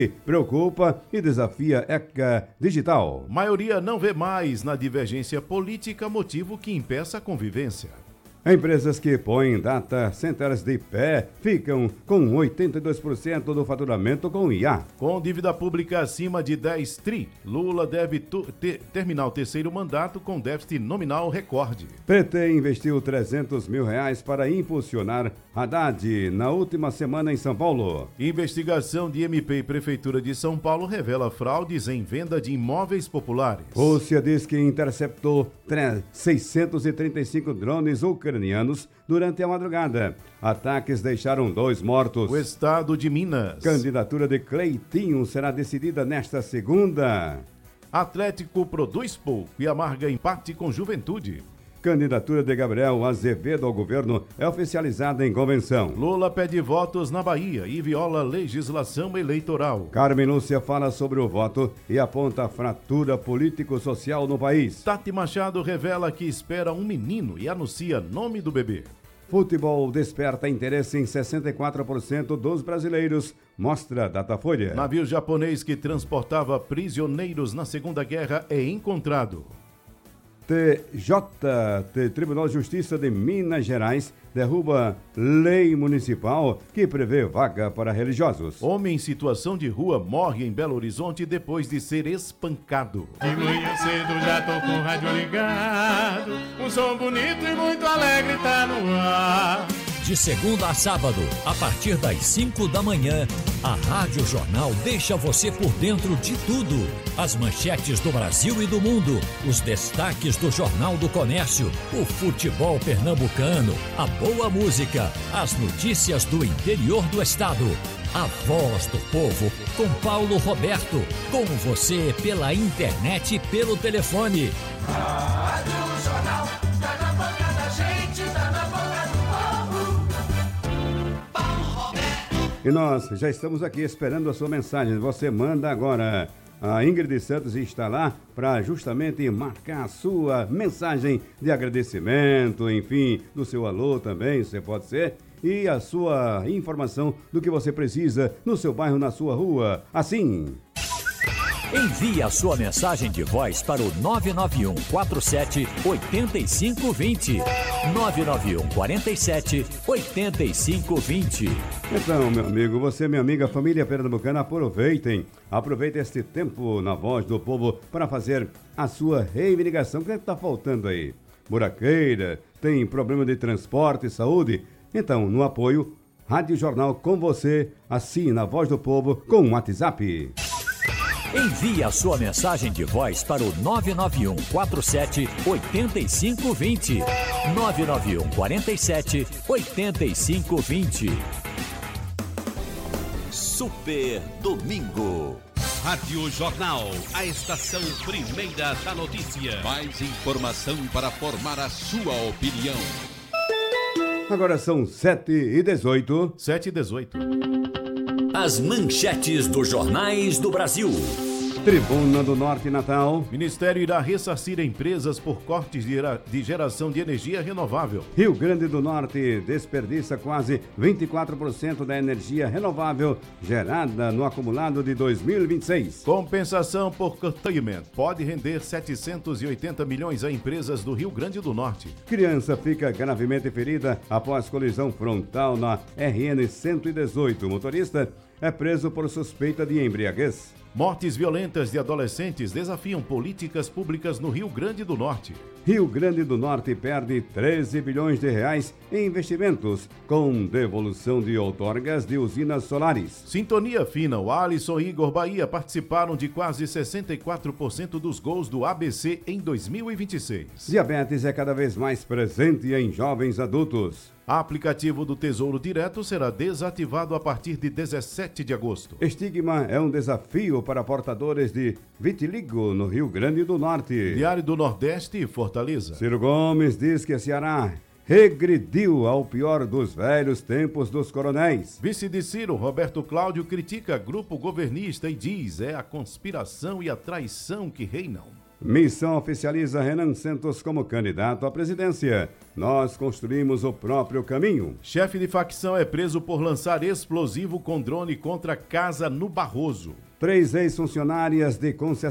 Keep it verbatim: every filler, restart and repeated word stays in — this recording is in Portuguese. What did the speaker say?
preocupa e desafia ECA Digital. Maioria não vê mais na divergência política motivo que impeça a convivência. Empresas que põem data centers de pé ficam com oitenta e dois por cento do faturamento com I A. Com dívida pública acima de dez tri, Lula deve ter, terminar o terceiro mandato com déficit nominal recorde. P T investiu trezentos mil reais para impulsionar Haddad na última semana em São Paulo. Investigação de M P e Prefeitura de São Paulo revela fraudes em venda de imóveis populares. Rússia diz que interceptou seiscentos e trinta e cinco drones ucranianos durante a madrugada. Ataques deixaram dois mortos. O estado de Minas. Candidatura de Cleitinho será decidida nesta segunda. Atlético produz pouco e amarga empate com Juventude. Candidatura de Gabriel Azevedo ao governo é oficializada em convenção. Lula pede votos na Bahia e viola legislação eleitoral. Carmen Lúcia fala sobre o voto e aponta a fratura político-social no país. Tati Machado revela que espera um menino e anuncia nome do bebê. Futebol desperta interesse em sessenta e quatro por cento dos brasileiros, mostra Datafolha. Navio japonês que transportava prisioneiros na Segunda Guerra é encontrado. T J, Tribunal de Justiça de Minas Gerais, derruba lei municipal que prevê vaga para religiosos. Homem em situação de rua morre em Belo Horizonte depois de ser espancado. De manhã cedo já tô com o rádio ligado, um som bonito e muito alegre tá no ar. De segunda a sábado, a partir das cinco da manhã, a Rádio Jornal deixa você por dentro de tudo. As manchetes do Brasil e do mundo, os destaques do Jornal do Comércio, o futebol pernambucano, a boa música, as notícias do interior do estado. A Voz do Povo, com Paulo Roberto, com você pela internet e pelo telefone. Rádio Jornal, tá na boca da gente, tá na boca do povo. Paulo Roberto. E nós já estamos aqui esperando a sua mensagem. Você manda agora. A Ingrid Santos está lá para justamente marcar a sua mensagem de agradecimento, enfim, do seu alô também, você pode ser, e a sua informação do que você precisa no seu bairro, na sua rua. Assim... Envie a sua mensagem de voz para o nove nove um quatro sete oito cinco dois zero. nove nove um quatro sete oito cinco dois zero. Então, meu amigo, você, minha amiga, família pernambucana, aproveitem. Aproveitem este tempo na Voz do Povo para fazer a sua reivindicação. O que está faltando aí? Buraqueira? Tem problema de transporte e saúde? Então, no apoio, Rádio Jornal com você, assim na Voz do Povo, com o WhatsApp. Envie a sua mensagem de voz para o nove nove um quatro sete oito cinco dois zero. nove nove um quatro sete oito cinco dois zero. Super Domingo. Rádio Jornal, a estação primeira da notícia. Mais informação para formar a sua opinião. Agora são sete e dezoito. sete e dezoito. As manchetes dos jornais do Brasil. Tribuna do Norte Natal. Ministério irá ressarcir empresas por cortes de geração de energia renovável. Rio Grande do Norte desperdiça quase vinte e quatro por cento da energia renovável gerada no acumulado de dois mil e vinte e seis. Compensação por curtailment pode render setecentos e oitenta milhões a empresas do Rio Grande do Norte. Criança fica gravemente ferida após colisão frontal na R N cento e dezoito. O motorista é preso por suspeita de embriaguez. Mortes violentas de adolescentes desafiam políticas públicas no Rio Grande do Norte. Rio Grande do Norte perde treze bilhões de reais em investimentos, com devolução de outorgas de usinas solares. Sintonia fina, o Alisson e Igor Bahia participaram de quase sessenta e quatro por cento dos gols do A B C em dois mil e vinte e seis. Diabetes é cada vez mais presente em jovens adultos. Aplicativo do Tesouro Direto será desativado a partir de dezessete de agosto. Estigma é um desafio para portadores de vitiligo no Rio Grande do Norte. Diário do Nordeste e Fortaleza. Ciro Gomes diz que Ceará regrediu ao pior dos velhos tempos dos coronéis. Vice de Ciro, Roberto Cláudio, critica grupo governista e diz é a conspiração e a traição que reinam. Missão oficializa Renan Santos como candidato à presidência. Nós construímos o próprio caminho. Chefe de facção é preso por lançar explosivo com drone contra casa no Barroso. Três ex-funcionárias de concessionária